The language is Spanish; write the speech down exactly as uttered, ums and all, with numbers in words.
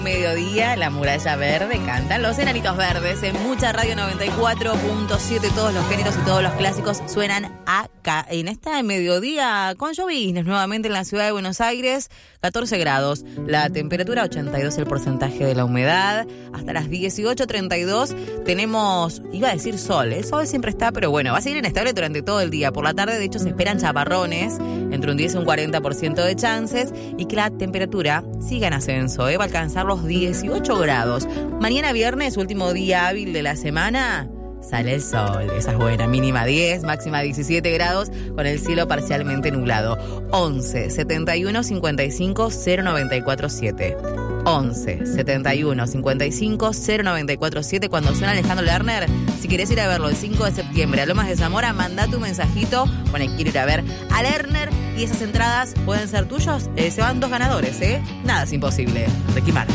Mediodía, la muralla verde, cantan los enanitos verdes en Mucha Radio noventa y cuatro punto siete. Todos los géneros y todos los clásicos suenan acá. En esta mediodía con lloviznas nuevamente en la ciudad de Buenos Aires, catorce grados. La temperatura, ochenta y dos el porcentaje de la humedad. Hasta las dieciocho treinta y dos tenemos, iba a decir sol. El sol siempre está, pero bueno, va a seguir inestable durante todo el día. Por la tarde, de hecho, se esperan chaparrones, entre un diez y un cuarenta por ciento de chances. Y que la temperatura siga en ascenso, ¿eh? Va a alcanzar los dieciocho grados. Mañana viernes, último día hábil de la semana, sale el sol. Esa es buena. Mínima diez, máxima diecisiete grados, con el cielo parcialmente nublado. once setenta y uno cincuenta y cinco cero noventa y cuatro siete. once setenta y uno cincuenta y cinco cero noventa y cuatro siete. Cuando suena Alejandro Lerner, si querés ir a verlo el cinco de septiembre a Lomas de Zamora, mandá tu mensajito. Bueno, quiero ir a ver a Lerner y esas entradas pueden ser tuyos. Eh, se van dos ganadores, ¿eh? Nada es imposible. Ricky Martin.